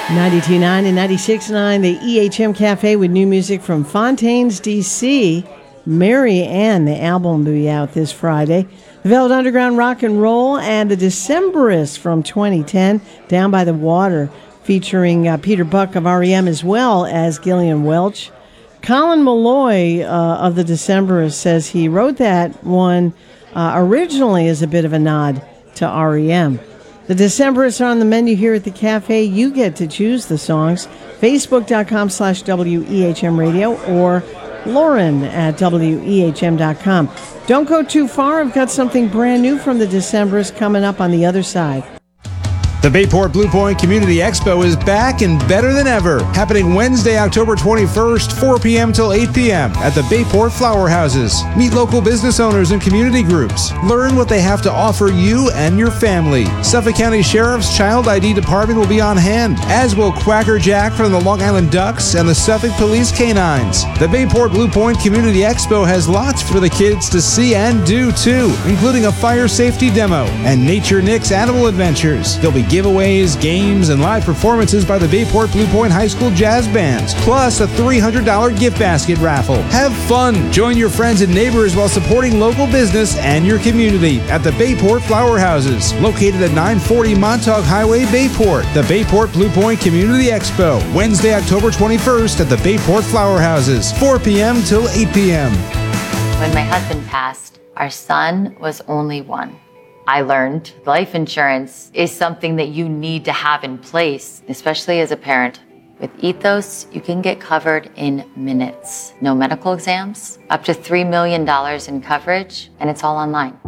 92.9 and 96.9, the EHM Cafe with new music from Fontaines, D.C. Mary Ann, the album will be out this Friday. The Velvet Underground Rock and Roll and the Decemberists from 2010, Down by the Water, featuring Peter Buck of REM as well as Gillian Welch. Colin Malloy of the Decemberists says he wrote that one originally as a bit of a nod to REM. The Decemberists are on the menu here at the cafe. You get to choose the songs. Facebook.com/WEHM Radio or Lauren at WEHM.com. Don't go too far. I've got something brand new from the Decemberists coming up on the other side. The Bayport Blue Point Community Expo is back and better than ever. Happening Wednesday, October 21st, 4 p.m. till 8 p.m. at the Bayport Flower Houses. Meet local business owners and community groups. Learn what they have to offer you and your family. Suffolk County Sheriff's Child ID Department will be on hand, as will Quacker Jack from the Long Island Ducks and the Suffolk Police Canines. The Bayport Blue Point Community Expo has lots for the kids to see and do, too, including a fire safety demo and Nature Nick's Animal Adventures. There'll be giveaways, games, and live performances by the Bayport Blue Point High School Jazz Bands, plus a $300 gift basket raffle. Have fun! Join your friends and neighbors while supporting local business and your community at the Bayport Flower Houses, located at 940 Montauk Highway, Bayport. The Bayport Blue Point Community Expo, Wednesday, October 21st at the Bayport Flower Houses, 4 p.m. till 8 p.m. When my husband passed, our son was only one. I learned life insurance is something that you need to have in place, especially as a parent. With Ethos, you can get covered in minutes. No medical exams, up to $3 million in coverage, and it's all online.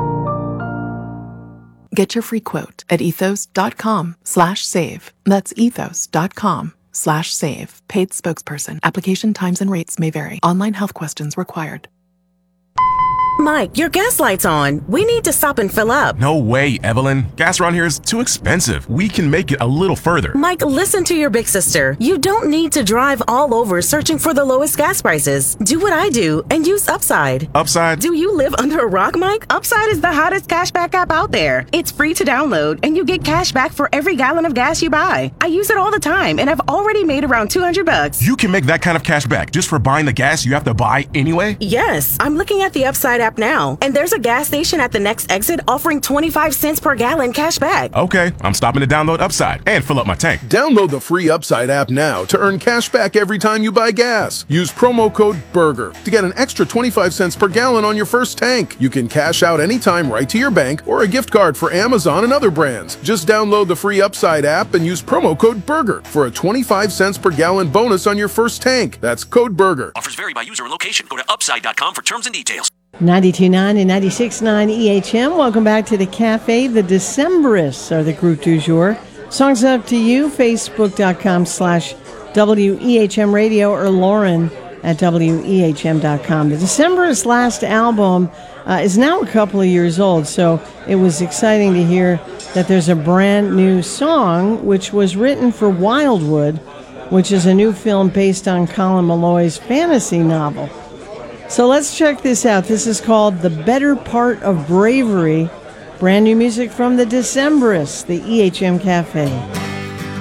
Get your free quote at ethos.com/save. That's ethos.com/save. Paid spokesperson. Application times and rates may vary. Online health questions required. Mike, your gas light's on. We need to stop and fill up. No way, Evelyn. Gas around here is too expensive. We can make it a little further. Mike, listen to your big sister. You don't need to drive all over searching for the lowest gas prices. Do what I do and use Upside. Upside? Do you live under a rock, Mike? Upside is the hottest cashback app out there. It's free to download, and you get cash back for every gallon of gas you buy. I use it all the time, and I've already made around $200. You can make that kind of cash back just for buying the gas you have to buy anyway? Yes, I'm looking at the Upside app now, and there's a gas station at the next exit offering 25 cents per gallon cash back. Okay, I'm stopping to download Upside and fill up my tank. Download the free Upside app now to earn cash back every time you buy gas. Use promo code BURGER to get an extra 25 cents per gallon on your first tank. You can cash out anytime right to your bank or a gift card for Amazon and other brands. Just download the free Upside app and use promo code BURGER for a 25 cents per gallon bonus on your first tank. That's code BURGER. Offers vary by user and location. Go to upside.com for terms and details. 92.9 and 96.9 EHM. Welcome back to the cafe. The Decemberists are the group du jour. Songs up to you, Facebook.com/WEHM Radio or Lauren at WEHM.com. The Decemberists' last album is now a couple of years old, so it was exciting to hear that there's a brand new song which was written for Wildwood, which is a new film based on Colin Malloy's fantasy novel. So let's check this out. This is called The Better Part of Bravery. Brand new music from the Decemberists, the EHM Cafe.